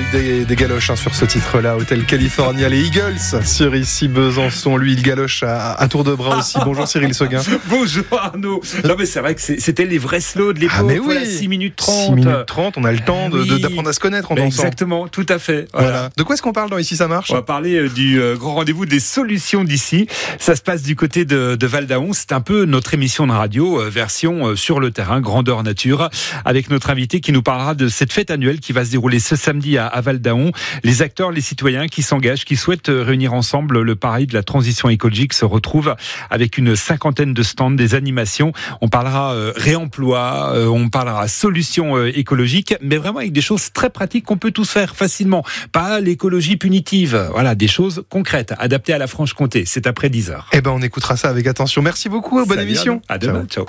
des galoches sur ce titre-là, Hotel California, les Eagles sur ici Besançon. Lui, il galoche à tour de bras aussi. Bonjour Cyril Seguin. Bonjour Arnaud. Non mais c'est vrai que c'était les vrais slows de l'époque. Ah mais oui, voilà, 6 minutes 30. 6 minutes 30, on a le temps d'apprendre à se connaître en dansant. Exactement, tout à fait. Voilà. De quoi est-ce qu'on parle dans Ici ça marche ? On va parler du grand rendez-vous des solutions d'ici. Ça se passe du côté de Val d'Aon. C'est un peu notre émission de radio, version sur le terrain, grandeur nature, avec notre invité qui nous parlera de cette fête annuelle qui va se dérouler ce samedi à Val d'Aon. Les acteurs, les citoyens qui s'engagent, qui souhaitent réunir ensemble le pari de la transition écologique se retrouvent avec une 50aine de stands, des animations. On parlera réemploi, on parlera solutions écologiques, mais vraiment avec des choses très pratiques qu'on peut tous faire facilement. Pas l'écologie punitive, voilà, des choses concrètes, adaptées à la Franche-Comté. C'est après 10h. Eh ben, on écoutera ça avec attention. Merci beaucoup, bonne émission. À demain, ciao.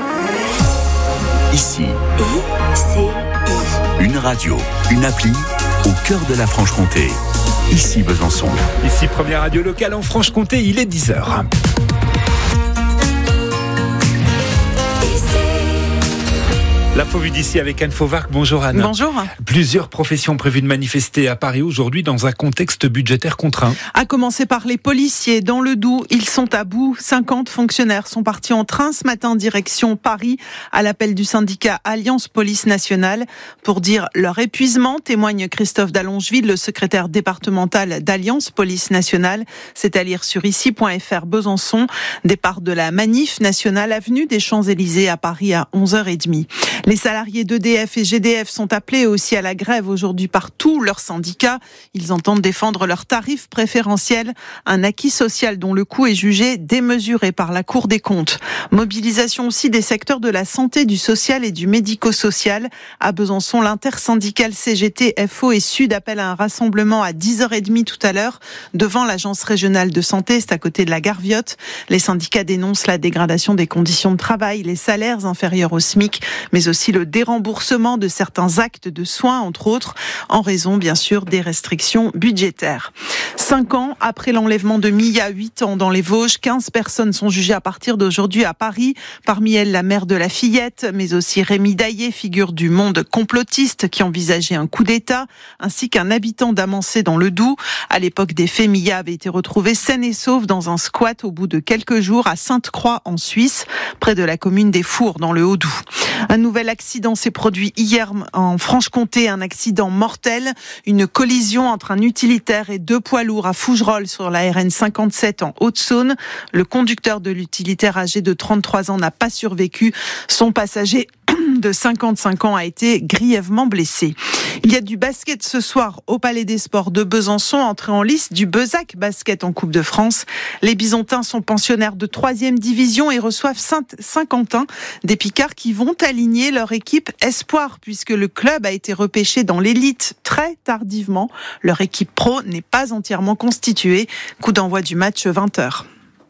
Ici, une radio, une appli au cœur de la Franche-Comté. Ici Besançon. Ici, première radio locale en Franche-Comté, il est 10h. L'info vue d'ici avec Anne Fauvarc. Bonjour Anne. Bonjour. Plusieurs professions prévues de manifester à Paris aujourd'hui dans un contexte budgétaire contraint. À commencer par les policiers. Dans le Doubs, ils sont à bout. 50 fonctionnaires sont partis en train ce matin direction Paris à l'appel du syndicat Alliance Police Nationale. Pour dire leur épuisement, témoigne Christophe Dallongeville, le secrétaire départemental d'Alliance Police Nationale. C'est à lire sur ici.fr Besançon. Départ de la manif nationale avenue des Champs-Élysées à Paris à 11h30. Les salariés d'EDF et GDF sont appelés aussi à la grève aujourd'hui par tous leurs syndicats. Ils entendent défendre leurs tarifs préférentiels, un acquis social dont le coût est jugé démesuré par la Cour des comptes. Mobilisation aussi des secteurs de la santé, du social et du médico-social. À Besançon, l'intersyndicale CGT, FO et Sud appelle à un rassemblement à 10h30 tout à l'heure devant l'agence régionale de santé, c'est à côté de la gare Viotte. Les syndicats dénoncent la dégradation des conditions de travail, les salaires inférieurs au SMIC, mais aussi le déremboursement de certains actes de soins, entre autres, en raison, bien sûr, des restrictions budgétaires. 5 ans après l'enlèvement de Mia, 8 ans dans les Vosges, 15 personnes sont jugées à partir d'aujourd'hui à Paris. Parmi elles, la mère de la fillette, mais aussi Rémi Daillé, figure du monde complotiste qui envisageait un coup d'État, ainsi qu'un habitant d'Amancé dans le Doubs. À l'époque des faits, Mia avait été retrouvée saine et sauve dans un squat au bout de quelques jours à Sainte-Croix en Suisse, près de la commune des Fours dans le Haut-Doubs. Un nouvel accident s'est produit hier en Franche-Comté, un accident mortel, une collision entre un utilitaire et 2 poids lourds à Fougerolles sur la RN 57 en Haute-Saône. Le conducteur de l'utilitaire âgé de 33 ans n'a pas survécu. Son passager de 55 ans a été grièvement blessé. Il y a du basket ce soir au Palais des Sports de Besançon, entrée en lice du Bezac Basket en Coupe de France. Les Bisontins sont pensionnaires de 3e division et reçoivent Saint-Quentin, des Picards qui vont aligner leur équipe espoir puisque le club a été repêché dans l'élite très tardivement. Leur équipe pro n'est pas entièrement constituée. Coup d'envoi du match 20h.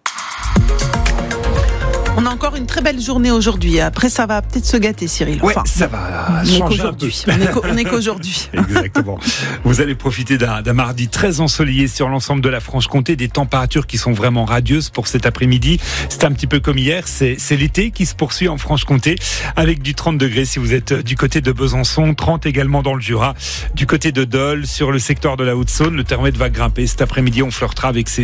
On a encore une très belle journée aujourd'hui. Après, ça va peut-être se gâter, Cyril. Ouais, ça va changer un peu. On n'est qu'aujourd'hui. Exactement. Vous allez profiter d'un mardi très ensoleillé sur l'ensemble de la Franche-Comté, des températures qui sont vraiment radieuses pour cet après-midi. C'est un petit peu comme hier, c'est l'été qui se poursuit en Franche-Comté avec du 30 degrés si vous êtes du côté de Besançon, 30 également dans le Jura, du côté de Dole, sur le secteur de la Haute-Saône. Le thermomètre va grimper cet après-midi, on flirtera avec ces